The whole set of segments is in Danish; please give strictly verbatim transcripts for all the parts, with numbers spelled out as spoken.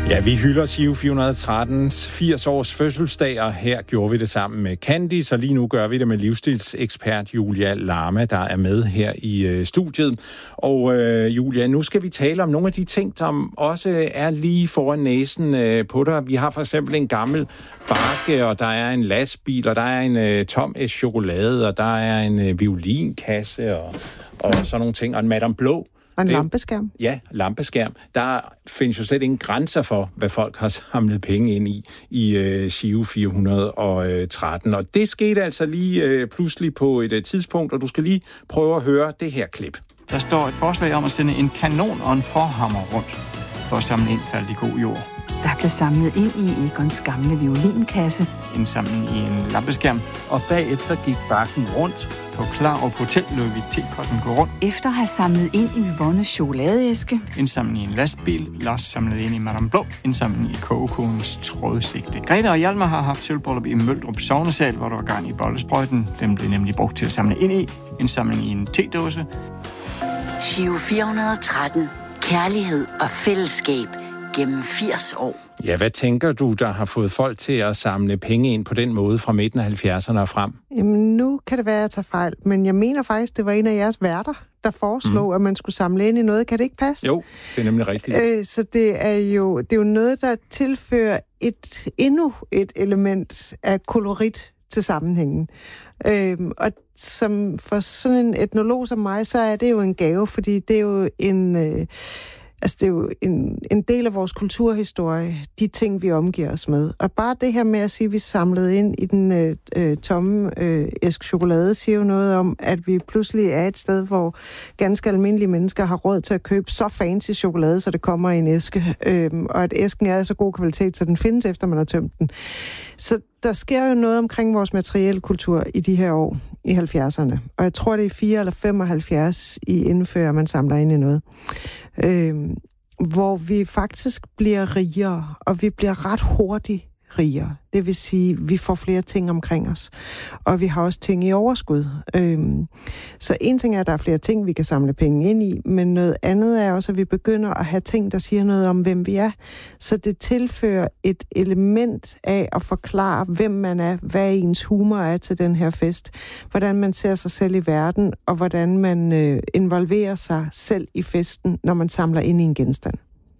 Ja, vi hylder Giro fire hundrede og trettens firs års fødselsdag, og her gjorde vi det sammen med Candice, og lige nu gør vi det med livsstilsekspert Julia Larma, der er med her i øh, studiet. Og øh, Julia, nu skal vi tale om nogle af de ting, som også er lige foran næsen øh, på dig. Vi har for eksempel en gammel bakke, og der er en lastbil, og der er en øh, tom æske chokolade, og der er en øh, violinkasse, og, og sådan nogle ting, og en Madame Blå. Og en lampeskærm. Ja, lampeskærm. Der findes jo slet ingen grænser for, hvad folk har samlet penge ind i, i uh, Giro fire hundrede og tretten. Og det skete altså lige uh, pludselig på et uh, tidspunkt, og du skal lige prøve at høre det her klip. Der står et forslag om at sende en kanon og en forhammer rundt for at samle ind faldt i god jord. Der blev samlet ind i Egons gamle violinkasse. Indsamling i en lampeskærm. Og bagefter gik bakken rundt. På Klarup Hotel lod vi tepotten gå rundt. Efter at have samlet ind i Yvonnes chokoladeæske. Indsamling i en lastbil. Lars samlede ind i Madame Blå. Indsamling i kogekonens trådsigte. Greta og Hjalmar har haft sølvbryllup i Møldrup Sognesal, hvor der var gang i bollesprøjten. Den blev nemlig brugt til at samle ind i. Indsamling i en tedåse. Giro fire hundrede og tretten. Kærlighed og fællesskab gennem firs år. Ja, hvad tænker du, der har fået folk til at samle penge ind på den måde fra midten af halvfjerdserne og frem? Jamen, nu kan det være, at jeg tager fejl, men jeg mener faktisk, det var en af jeres værter, der foreslog, mm. at man skulle samle ind i noget. Kan det ikke passe? Jo, det er nemlig rigtigt. Øh, så det er, jo, det er jo noget, der tilfører et, endnu et element af kolorit til sammenhængen. Øhm, og som for sådan en etnolog som mig, så er det jo en gave, fordi det er jo en... Øh, Altså, det er jo en, en del af vores kulturhistorie, de ting, vi omgiver os med. Og bare det her med at sige, at vi samlede ind i den øh, øh, tomme øh, æske chokolade, siger jo noget om, at vi pludselig er et sted, hvor ganske almindelige mennesker har råd til at købe så fancy chokolade, så det kommer i en æske. Øh, og at æsken er af så god kvalitet, så den findes efter, man har tømt den. Så der sker jo noget omkring vores materielle kultur i de her år, i halvfjerdserne. Og jeg tror, det er fire eller femoghalvfjerds, I indfører, man samler ind i noget. Øh, hvor vi faktisk bliver rigere, og vi bliver ret hurtigt rigere. Det vil sige, at vi får flere ting omkring os. Og vi har også ting i overskud. Øhm, så en ting er, at der er flere ting, vi kan samle penge ind i, men noget andet er også, at vi begynder at have ting, der siger noget om, hvem vi er. Så det tilfører et element af at forklare, hvem man er, hvad ens humor er til den her fest, hvordan man ser sig selv i verden, og hvordan man øh, involverer sig selv i festen, når man samler ind i en genstand.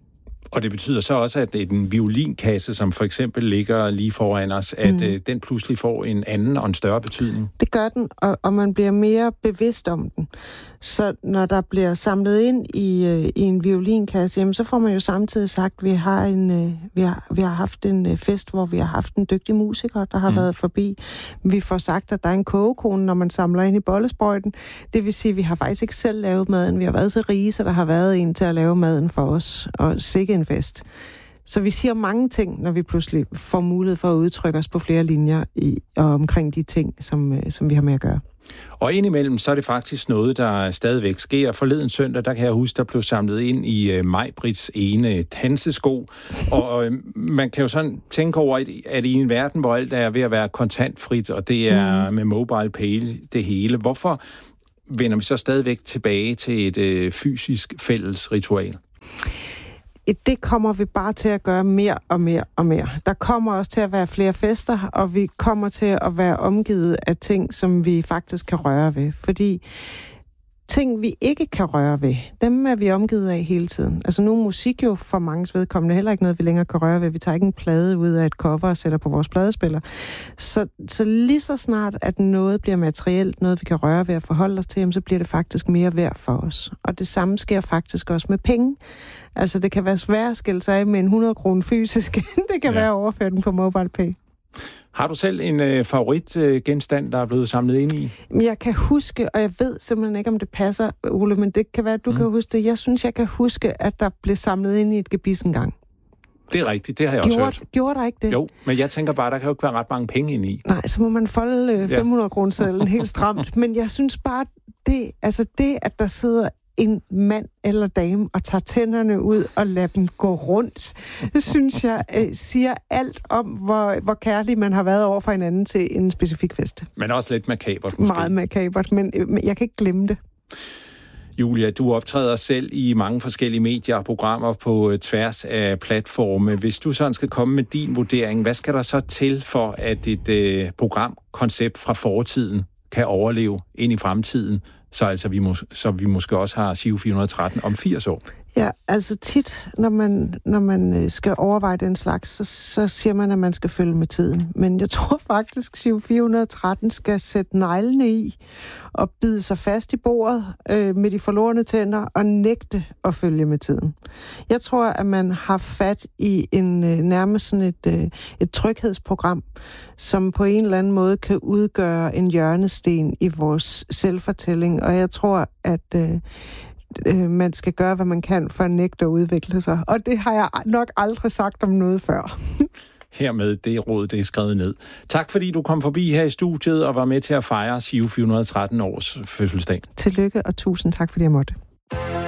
Og det betyder så også, at en violinkasse, som for eksempel ligger lige foran os, at mm. øh, den pludselig får en anden og en større betydning. Det gør den, og, og man bliver mere bevidst om den. Så når der bliver samlet ind i, øh, i en violinkasse, jamen, så får man jo samtidig sagt, at vi har, en, øh, vi har, vi har haft en øh, fest, hvor vi har haft en dygtig musiker, der har mm. været forbi. Vi får sagt, at der er en kogekone, når man samler ind i bollesprøjten. Det vil sige, at vi har faktisk ikke selv lavet maden. Vi har været så rige, så der har været en til at lave maden for os. Og sikke en fest. Så vi siger mange ting, når vi pludselig får mulighed for at udtrykke os på flere linjer i, og omkring de ting, som, som vi har med at gøre. Og indimellem, så er det faktisk noget, der stadigvæk sker. Forleden søndag, der kan jeg huske, der blev samlet ind i uh, Maj-Brits ene dansesko. Og uh, man kan jo sådan tænke over, at i en verden, hvor alt er ved at være kontantfrit, og det er mm. med mobile pay det hele, hvorfor vender vi så stadigvæk tilbage til et uh, fysisk fælles ritual? Det kommer vi bare til at gøre mere og mere og mere. Der kommer også til at være flere fester, og vi kommer til at være omgivet af ting, som vi faktisk kan røre ved. Fordi ting, vi ikke kan røre ved, dem er vi omgivet af hele tiden. Altså nu er musik jo for manges vedkommende heller ikke noget, vi længere kan røre ved. Vi tager ikke en plade ud af et cover og sætter på vores pladespiller. Så, så lige så snart, at noget bliver materielt, noget vi kan røre ved og forholde os til, jamen, så bliver det faktisk mere værd for os. Og det samme sker faktisk også med penge. Altså det kan være svært at skille sig af med en hundrede kroner fysisk. Det kan ja. være at overføre den på MobilePay. Har du selv en øh, favoritgenstand, øh, der er blevet samlet ind i? Jeg kan huske, og jeg ved simpelthen ikke, om det passer, Ole, men det kan være, at du mm. kan huske det. Jeg synes, jeg kan huske, at der blev samlet ind i et gebis engang. Det er rigtigt, det har jeg gjorde, også hørt. Gjorde der ikke det? Jo, men jeg tænker bare, der kan jo ikke være ret mange penge ind i. Nej, så må man folde øh, fem hundrede kroner sedlen helt stramt. Men jeg synes bare, det, altså det, at der sidder en mand eller dame og tager tænderne ud og lader dem gå rundt, det synes jeg øh, siger alt om, hvor, hvor kærlig man har været over for hinanden til en specifik fest. Men også lidt makabert måske. Meget makabert, men øh, jeg kan ikke glemme det. Julia, du optræder selv i mange forskellige medier og programmer på tværs af platforme. Hvis du sådan skal komme med din vurdering, hvad skal der så til for, at et øh, programkoncept fra fortiden kan overleve ind i fremtiden, så, altså vi, mås- så vi måske også har Giro fire hundrede og tretten om firs år? Ja, altså tit, når man, når man skal overveje den slags, så, så siger man, at man skal følge med tiden. Men jeg tror faktisk, at Giro fire hundrede og tretten skal sætte neglene i og bide sig fast i bordet øh, med de forlorne tænder og nægte at følge med tiden. Jeg tror, at man har fat i en øh, nærmest sådan et, øh, et tryghedsprogram, som på en eller anden måde kan udgøre en hjørnesten i vores selvfortælling. Og jeg tror, at øh, man skal gøre, hvad man kan for at nægte at udvikle sig. Og det har jeg nok aldrig sagt om noget før. Hermed det råd, det er skrevet ned. Tak fordi du kom forbi her i studiet og var med til at fejre Giro fire hundrede og tretten års fødselsdag. Tillykke og tusind tak fordi jeg måtte.